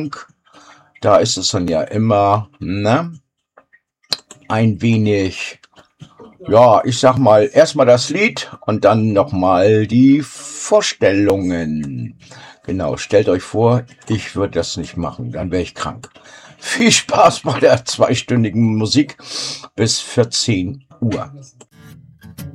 Anfang, da ist es dann ja immer, ne, ein wenig, ja, ich sag mal, erstmal das Lied und dann nochmal die Vorstellungen. Genau, stellt euch vor, ich würde das nicht machen, dann wäre ich krank. Viel Spaß bei der zweistündigen Musik bis 14 Uhr.